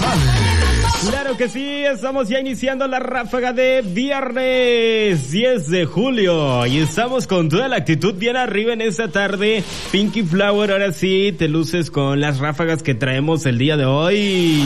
Claro que sí, estamos ya iniciando la ráfaga de viernes 10 de julio y estamos con toda la actitud bien arriba en esta tarde. Pinky Flower, ahora sí te luces con las ráfagas que traemos el día de hoy.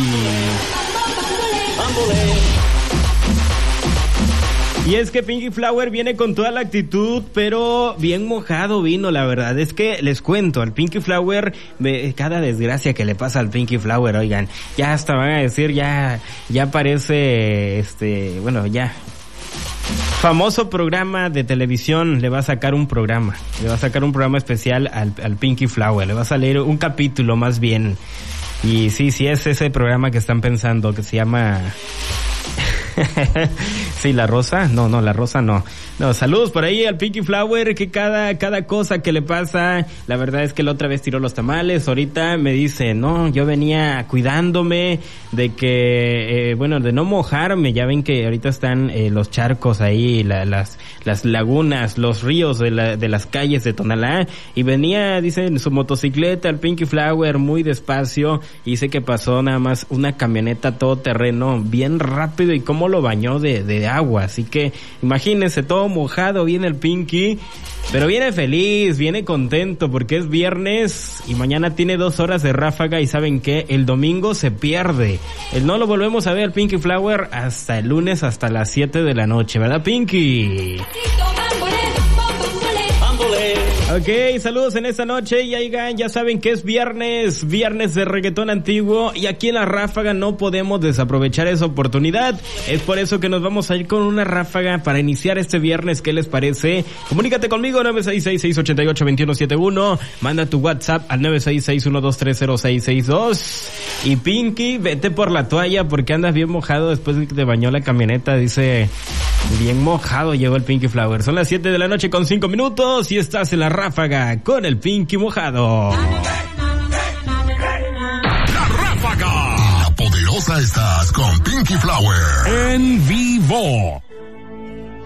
Y es que Pinky Flower viene con toda la actitud, pero bien mojado vino, la verdad. Es que les cuento, al Pinky Flower, cada desgracia que le pasa al Pinky Flower, oigan, ya hasta van a decir, ya parece, ya. Famoso programa de televisión, le va a sacar un programa especial al Pinky Flower, le va a salir un capítulo más bien. Y sí, es ese programa que están pensando, que se llama... Sí, La Rosa. No, La Rosa no. No, saludos por ahí al Pinky Flower, que cada cosa que le pasa, la verdad es que la otra vez tiró los tamales, ahorita me dice, no, yo venía cuidándome de que, de no mojarme, ya ven que ahorita están los charcos ahí, las lagunas, los ríos de las calles de Tonalá, y venía, dice, en su motocicleta al Pinky Flower muy despacio, y dice que pasó nada más una camioneta todoterreno bien rápido y cómo lo bañó de agua, así que imagínense, todo mojado viene el Pinky, pero viene feliz, viene contento porque es viernes y mañana tiene 2 horas de ráfaga y ¿saben qué? El domingo se pierde. No lo volvemos a ver al Pinky Flower hasta el lunes, hasta las 7 de la noche, ¿verdad, Pinky? Ok, saludos en esta noche y oigan, ya saben que es viernes de reggaetón antiguo y aquí en la ráfaga no podemos desaprovechar esa oportunidad. Es por eso que nos vamos a ir con una ráfaga para iniciar este viernes. ¿Qué les parece? Comunícate conmigo 966-688-2171, manda tu WhatsApp al 966-1230662 y Pinky, vete por la toalla porque andas bien mojado después de que te bañó la camioneta, dice, bien mojado llegó el Pinky Flower. Son las 7 de la noche con 5 minutos y estás en la ráfaga con el Pinky mojado. La ráfaga. La poderosa estás con Pinky Flower. En vivo.